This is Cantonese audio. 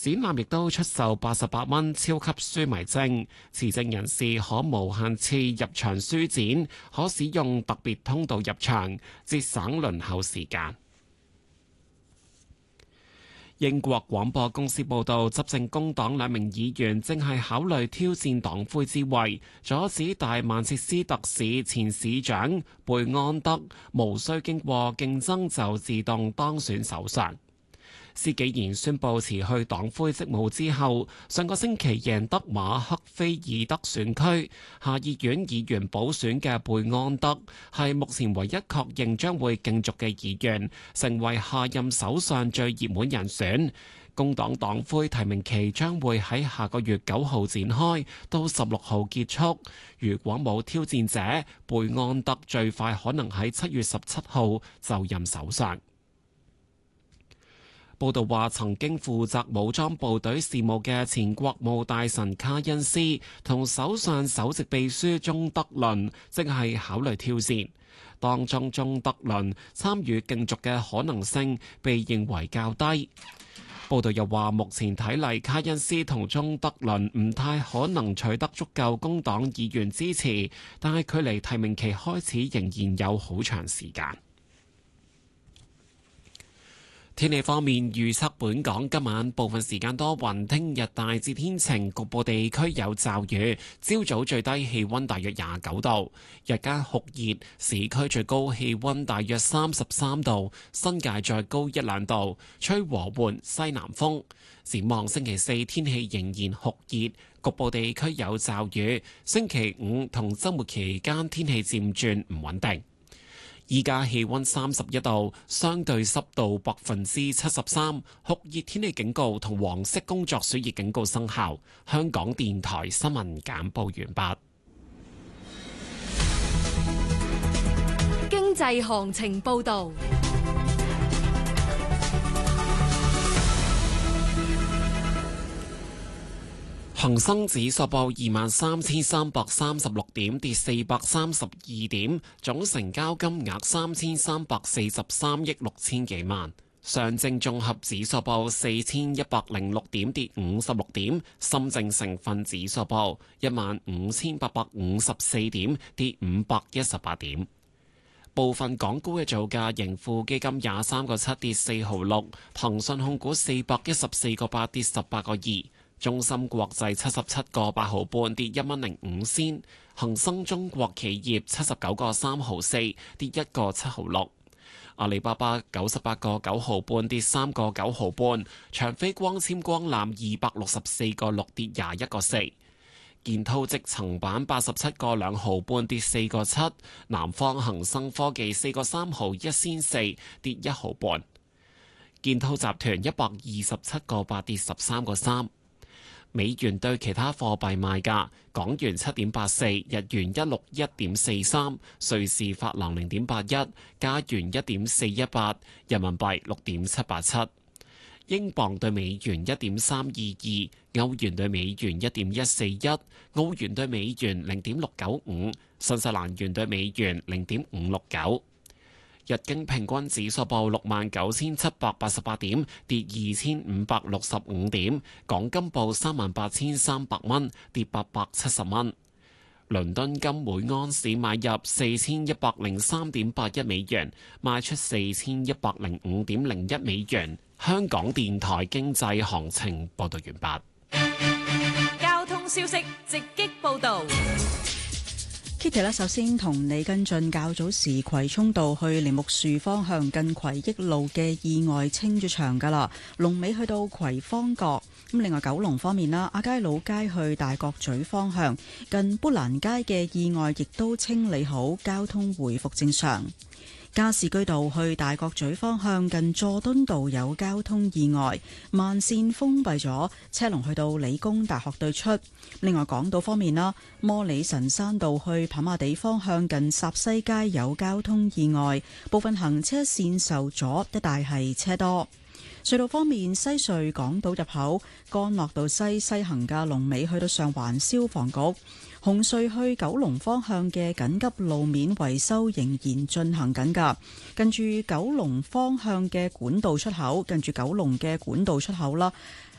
展覽亦都出售88蚊超級書迷證，持證人士可無限次入場書展，可使用特別通道入場，節省輪候時間。英國廣播公司報道，執政工黨2名議員正係考慮挑戰黨魁之位，阻止大曼徹斯特市前市長貝安德無需經過競爭就自動當選首相。施紀賢宣布辭去黨魁職務之後，上個星期贏得馬克菲爾德選區下議院議員補選嘅貝安德，係目前唯一確認將會競逐嘅議員，成為下任首相最熱門人選。工黨黨魁提名期將會喺下個月9號展開，到16號結束。如果冇挑戰者，貝安德最快可能喺7月17號就任首相。報道話，曾經負責武裝部隊事務嘅前國務大臣卡恩斯同首相首席秘書鍾德倫正係考慮挑戰，當中鍾德倫參與競逐嘅可能性被認為較低。報道又話，目前睇嚟，卡恩斯同鍾德倫唔太可能取得足夠工黨議員支持，但係距離提名期開始仍然有好長時間。天氣方面，預測本港今晚部分時間多雲，聽日大致天晴，局部地區有驟雨。朝早最低氣溫大約29度，日間酷熱，市區最高氣溫大約33度，新界再高1-2度，吹和緩西南風。展望星期四天氣仍然酷熱，局部地區有驟雨。星期五同週末期間天氣漸轉唔穩定。依家氣溫31度，相對濕度73%，酷熱天氣警告同黃色工作暑熱警告生效。香港電台新聞簡報完畢。 經濟行情報道。 恒生指數報23,336點，跌432點，總成交金額3343億6千幾萬。上證綜合指數報4106點，跌56點。深證成分指數報15,854點，跌518點。部分港股嘅造價，盈富基金23個7跌4毫6，騰訊控股414個8跌18個2。中芯國際77個8毫半跌1蚊05仙，恒生中國企業79個3毫4跌1個7毫6，阿里巴巴98個9毫半跌3個9毫半，長飛光纖光纜264個6跌21個4，建滔積層板87個2毫半跌4個7，南方恒生科技4個3毫1仙4跌1毫半，建滔集團127個8跌13個3。美元對其他貨幣賣價：港元7.84，日元161.43，瑞士法郎0.81，加元1.418，人民幣6.787，英鎊對美元1.322，歐元對美元1.141，澳元對美元0.695，新西蘭元對美元0.569。日經平均指數報69,788點，跌2,565點。港金報38,300蚊，跌870蚊。倫敦金每盎司買入4103.81美元，賣出4105.01美元。香港電台經濟行情報道完畢。交通消息直擊報道。 Kitty 咧，首先同你跟進較早時葵涌道去梨木樹方向近葵益路嘅意外清咗場㗎啦，龍尾去到葵芳角。咁另外九龍方面啦，亞皆老街去大角咀方向近砵蘭街嘅意外亦都清理好，交通回復正常。加士居道去大角咀方向近佐敦道有交通意外，慢線封閉咗，車龍去到理工大學對出。另外港島方面啦，摩理臣山道去跑馬地方向近霎西街有交通意外，部分行車線受阻，一帶係車多。隧道方面，西隧港島入口干諾道西行嘅龍尾去到上環消防局。紅隧去九龍方向嘅緊急路面維修仍然進行緊㗎，近住九龍方向嘅管道出口，近住九龍嘅管道出口啦，